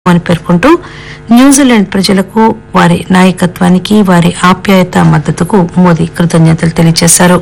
అని పేర్కొంటూ న్యూజిలాండ్ ప్రజలకు వారి నాయకత్వానికి వారి ఆప్యాయత మద్దతుకు మోదీ కృతజ్ఞతలు తెలియజేశారు.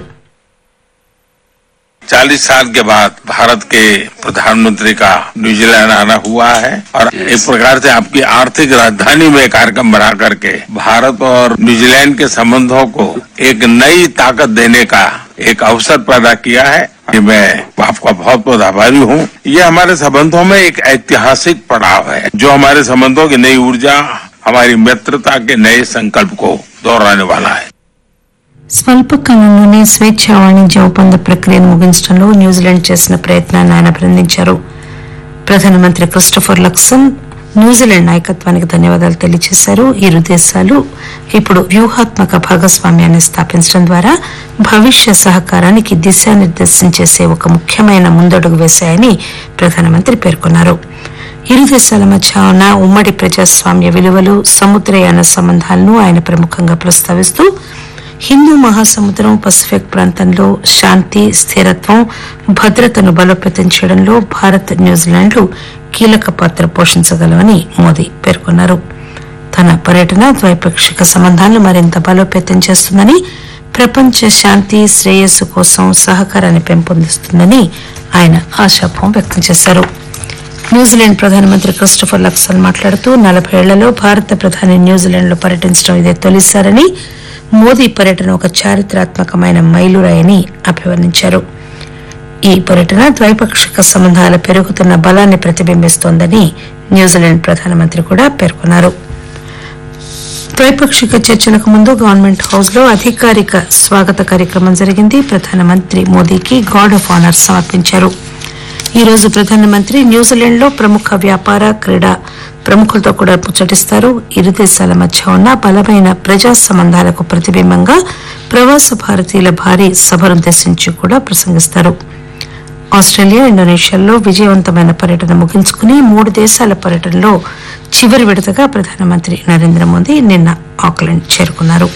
40 साल के बाद भारत के प्रधानमंत्री का न्यूजीलैंड आना हुआ है और एक प्रकार से आपकी आर्थिक राजधानी में कार्यक्रम बना करके भारत और न्यूजीलैंड के संबंधों को एक नई ताकत देने का एक अवसर पैदा किया है. मैं आपका बहुत बहुत आभारी हूँ. ये हमारे संबंधों में एक ऐतिहासिक पड़ाव है जो हमारे संबंधों की नई ऊर्जा, हमारी मित्रता के नए संकल्प को दोहराने वाला है. స్వల్పకాలంలోనే స్వేచ్ఛా వాణిజ్య ఒప్పంద ప్రక్రియను ముగించడంలో న్యూజిలాండ్ చేసిన ప్రయత్నాన్ని ఆయన అభినందించారు. ప్రధానమంత్రి క్రిస్టోఫర్ లక్సన్ న్యూజిలాండ్ నాయకత్వానికి ధన్యవాదాలు తెలియజేశారు. ఇరు దేశాలు ఇప్పుడు వ్యూహాత్మక భాగస్వామ్యాన్ని స్థాపించడం ద్వారా భవిష్య సహకారానికి దిశానిర్దేశం చేసే ఒక ముఖ్యమైన ముందడుగు వేశాయని ప్రధానమంత్రి పేర్కొన్నారు. ఇరు దేశాల మధ్య ఉన్న ఉమ్మడి ప్రజాస్వామ్య విలువలు, సముద్రయాన సంబంధాలను ఆయన ప్రముఖంగా ప్రస్తావిస్తూ హిందూ మహాసముద్రం, పసిఫిక్ ప్రాంతంలో శాంతి, స్థిరత్వం, భద్రతను బలోపేతం చేయడంలో భారత్, న్యూజిలాండ్లు కీలక పాత్ర పోషించగలవని మోదీ పేర్కొన్నారు. తన పర్యటన ద్వైపాక్షిక సంబంధాలను మరింత బలోపేతం చేస్తుందని, ప్రపంచ శాంతి, శ్రేయస్సు కోసం సహకారాన్ని పెంపొందిస్తుందని ఆయన ఆశాభావం వ్యక్తం చేశారు. న్యూజిలాండ్ ప్రధానమంత్రి క్రిస్టోఫర్ లక్సన్ మాట్లాడుతూ 40 ఏళ్లలో భారత ప్రధాని న్యూజిలాండ్ లో పర్యటించడం ఇదే తొలిసారని, మోదీ పర్యటన ఒక చారిత్రాత్మకమైన మైలురాయని అభివర్ణించారు. ఈ పర్యటన ద్వైపాక్షిక సంబంధాల పెరుగుతున్న బలాన్ని ప్రతిబింబిస్తోందని న్యూజిలాండ్ ప్రధానమంత్రి కూడా పేర్కొన్నారు. ద్వైపాక్షిక చర్చలకు ముందు గవర్నమెంట్ హౌస్ లో అధికారిక స్వాగత కార్యక్రమం జరిగింది. ప్రధానమంత్రి మోదీకి గార్డ్ ఆఫ్ ఆనర్ సమర్పించారు. ఈ రోజు ప్రధానమంత్రి న్యూజిలాండ్ లో ప్రముఖ వ్యాపార, క్రీడా ప్రముఖులతో కూడా ముచ్చటిస్తారు. ఇరు దేశాల మధ్య ఉన్న బలమైన ప్రజా సంబంధాలకు ప్రతిబింబంగా ప్రవాస భారతీయుల భారీ సభనుద్దేశించి కూడా ప్రసంగిస్తారు. ఆస్ట్రేలియా, ఇండోనేషియాలో విజయవంతమైన పర్యటన ముగించుకుని 3 దేశాల పర్యటనలో చివరి విడతగా ప్రధానమంత్రి నరేంద్ర మోదీ నిన్న ఆక్లాండ్ చేరుకున్నారు.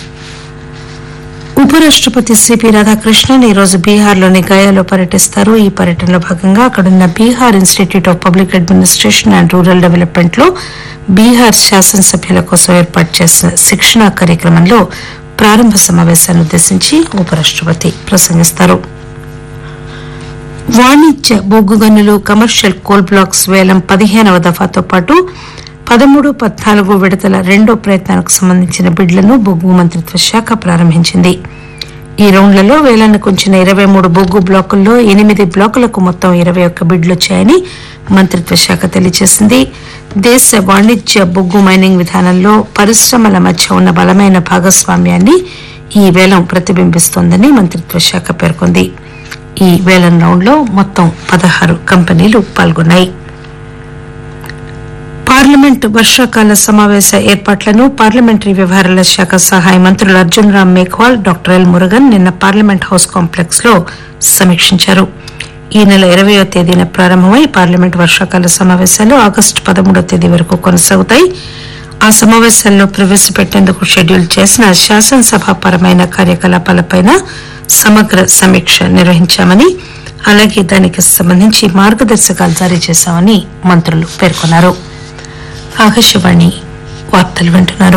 ఉపరాష్టపతి సిపి రాధాకృష్ణన్ ఈరోజు బీహార్లోని గయాలో పర్యటిస్తారు. ఈ పర్యటనలో భాగంగా అక్కడున్న Bihar institute of public administration and rural development లో బీహార్ శాసనసభ్యుల కోసం ఏర్పాటు చేసిన శిక్షణా కార్యక్రమంలో ప్రారంభ సమావేశాన్ని ఉద్దేశించి ఉపరాష్టపతి ప్రసంగిస్తారు. వాణిజ్య బొగ్గు గనులు, కమర్షియల్ కోల్ బ్లాక్స్ వేలం 15వ దఫాతో పాటు 13, 14 విడతల రెండో ప్రయత్నానికి సంబంధించిన బిడ్లను బొగ్గు మంత్రిత్వ శాఖ ప్రారంభించింది. ఈ రౌండ్లలో వేలానికి ఉంచిన 23 బొగ్గు బ్లాకుల్లో 8 బ్లాకులకు మొత్తం 21 బిడ్లొచ్చాయని మంత్రిత్వ శాఖ తెలియజేసింది. దేశ వాణిజ్య బొగ్గు మైనింగ్ విధానంలో పరిశ్రమల మధ్య ఉన్న బలమైన భాగస్వామ్యాన్ని ఈ వేలం ప్రతిబింబిస్తోందని మంత్రిత్వ శాఖ పేర్కొంది. ఈ వేలం రౌండ్లో మొత్తం 16 కంపెనీలు పాల్గొన్నాయి. పార్లమెంట్ వర్షాకాల సమావేశ ఏర్పాట్లను పార్లమెంటరీ వ్యవహారాల శాఖ సహాయ మంత్రులు అర్జున్ రామ్ మేఘ్వాల్, డాక్టర్ ఎల్ మురుగన్ నిన్న పార్లమెంట్ హౌస్ కాంప్లెక్స్ లో సమీక్షించారు. ఈ నెల 20వ తేదీన ప్రారంభమై పార్లమెంట్ వర్షాకాల సమావేశాలు ఆగస్టు 13వ తేదీ వరకు కొనసాగుతాయి. ఆ సమావేశాల్లో ప్రవేశపెట్టేందుకు షెడ్యూల్ చేసిన శాసనసభాపరమైన కార్యకలాపాలపై సమగ్ర సమీక్ష నిర్వహించామని, అలాగే దానికి సంబంధించి మార్గదర్శకాలు జారీ చేశామని మంత్రులు పేర్కొన్నారు. ఆకాశవాణి వార్తలు వింటున్నారు.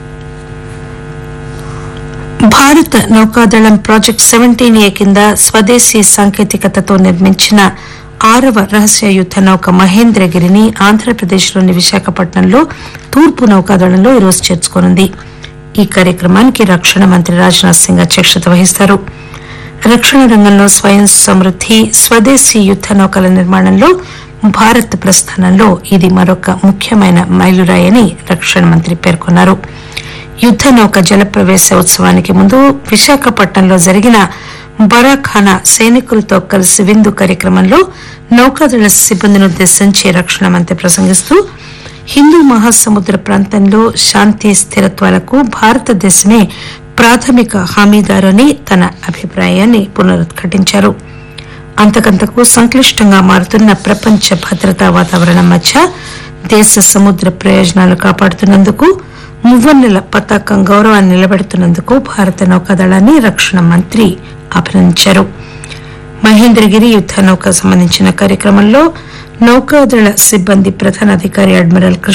భారత నౌకాదళం ప్రాజెక్ట్ 17A కింద స్వదేశీ సాంకేతికతతో నిర్మించిన 6వ రహస్య యుద్ద నౌక మహేంద్రగిరిని ఆంధ్రప్రదేశ్లోని విశాఖపట్నంలో తూర్పు నౌకాదళంలో ఈరోజు చేర్చుకోనుంది. ఈ కార్యక్రమానికి రక్షణ మంత్రి రాజ్నాథ్ సింగ్ అధ్యక్షత వహిస్తారు. రక్షణ రంగంలో స్వయం సమృద్ది, స్వదేశీ యుద్ద నౌకల నిర్మాణంలో భారత్ ప్రస్థానంలో ఇది మరొక ముఖ్యమైన మైలురాయని రక్షణ మంత్రి పేర్కొన్నారు. యుద్ద నౌక జలప్రవేశ ఉత్సవానికి ముందు విశాఖపట్నంలో జరిగిన బరాఖానా సైనికులతో కలిసి విందు కార్యక్రమంలో నౌకాదళ సిబ్బందిని ఉద్దేశించి రక్షణ మంత్రి ప్రసంగిస్తూ హిందూ మహాసముద్ర ప్రాంతంలో శాంతి, స్థిరత్వాలకు భారతదేశమే ప్రాథమిక హామీదారు అని తన అభిప్రాయాన్ని పునరుద్ఘాటించారు. అంతకంతకు సంక్లిష్టంగా మారుతున్న ప్రపంచ భద్రతా వాతావరణం మధ్య దేశ సముద్ర ప్రయోజనాలు కాపాడుతున్నందుకు, మువ్వన్నెల పతాకం గౌరవాన్ని నిలబెడుతున్నందుకు భారత నౌకాదళాన్ని రక్షణ మంత్రి అభినందించారు. మహేంద్రగిరి యుద్ద నౌక సంబంధించిన కార్యక్రమంలో నౌకాదళ సిబ్బంది ప్రధానాధికారి అడ్మిరల్ కృష్ణ